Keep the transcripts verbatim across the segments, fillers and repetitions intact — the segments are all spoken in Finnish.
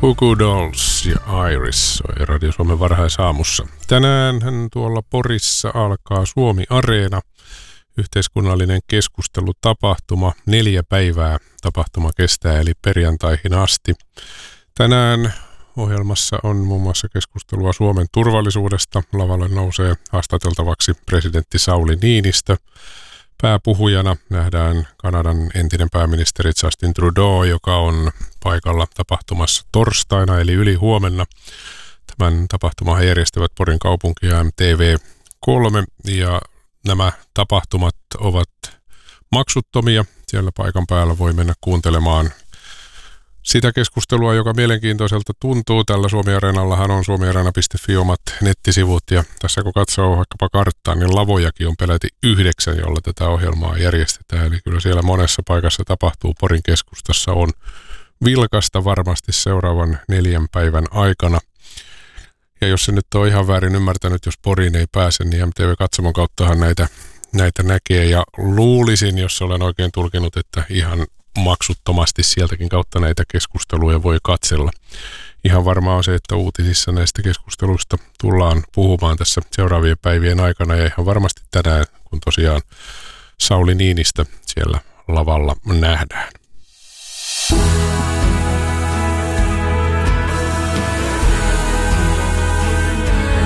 Goo Goo Dolls ja Iris soi Radio Suomen varhaisaamussa. Tänään tuolla Porissa alkaa Suomi Areena, yhteiskunnallinen keskustelutapahtuma. Neljä päivää tapahtuma kestää, eli perjantaihin asti. Tänään ohjelmassa on muun muassa keskustelua Suomen turvallisuudesta. Lavalle nousee haastateltavaksi presidentti Sauli Niinistö. Pääpuhujana nähdään Kanadan entinen pääministeri Justin Trudeau, joka on paikalla tapahtumassa torstaina eli yli huomenna. Tämän tapahtuman järjestävät Porin kaupunki ja M T V kolme ja nämä tapahtumat ovat maksuttomia. Siellä paikan päällä voi mennä kuuntelemaan sitä keskustelua, joka mielenkiintoiselta tuntuu. Tällä Suomi-areenallahan on suomiareena piste fi omat nettisivut, ja tässä kun katsoo vaikkapa karttaa, niin lavojakin on peräti yhdeksän, jolla tätä ohjelmaa järjestetään. Eli kyllä siellä monessa paikassa tapahtuu. Porin keskustassa on vilkasta varmasti seuraavan neljän päivän aikana. Ja jos se nyt on ihan väärin ymmärtänyt, jos Poriin ei pääse, niin M T V-katsomon kauttahan näitä, näitä näkee. Ja luulisin, jos olen oikein tulkinut, että ihan maksuttomasti sieltäkin kautta näitä keskusteluja voi katsella. Ihan varmaa on se, että uutisissa näistä keskusteluista tullaan puhumaan tässä seuraavien päivien aikana, ja ihan varmasti tänään, kun tosiaan Sauli Niinistö siellä lavalla nähdään.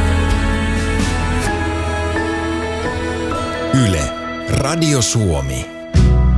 Yle, Radio Suomi.